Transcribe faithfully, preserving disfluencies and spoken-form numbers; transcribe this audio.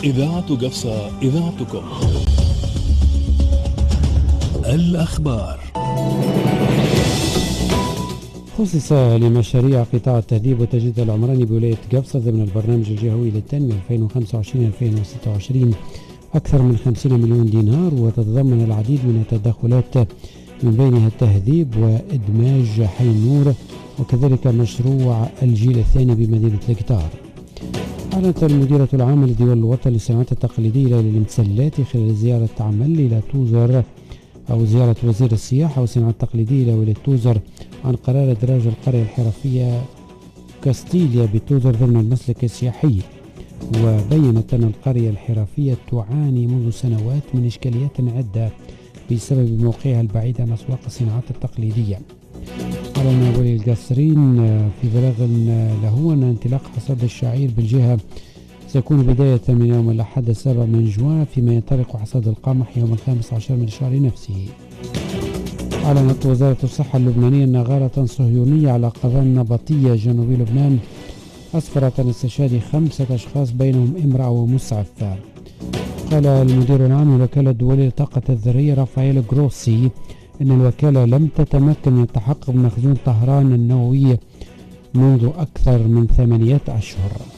إذاعة قفصة، إذاعتكم. الأخبار. خصص لمشاريع قطاع التهذيب والتجديد العمراني بولاية قفصة ضمن البرنامج الجهوي للتنمية ألفين وخمسة وعشرين ألفين وستة وعشرين أكثر من خمسين مليون دينار، وتتضمن العديد من التدخلات من بينها التهذيب وإدماج حي النور، وكذلك مشروع الجيل الثاني بمدينة القطار. أعلنت المديرة العامة لديوان الوطن للصناعات التقليدية للمسلات خلال زيارة عمل إلى توزر أو زيارة وزير السياحة والصناعات التقليدية إلى ولاية توزر عن قرار إدراج القرية الحرفية كاستيليا بتوزر ضمن المسلك السياحي، وبينت أن القرية الحرفية تعاني منذ سنوات من إشكاليات عدة بسبب موقعها البعيد عن أسواق الصناعات التقليدية. أعلن ولي القصرين في بلاغ له أن انطلاق حصاد الشعير بالجهة سيكون بداية من يوم الأحد السابع من جوان، فيما ينطلق حصاد القمح يوم الخامس عشر من الشهر نفسه. أعلنت وزارة الصحة اللبنانية أن غارة صهيونية على قضاء نبطية جنوبي لبنان أسفرت عن استشهاد خمسة أشخاص بينهم امرأة ومسعف. قال المدير العام للوكالة الدولية للطاقة الذرية رافائيل جروسي أن الوكالة لم تتمكن من التحقق بمخزون طهران النووي منذ أكثر من ثمانية أشهر.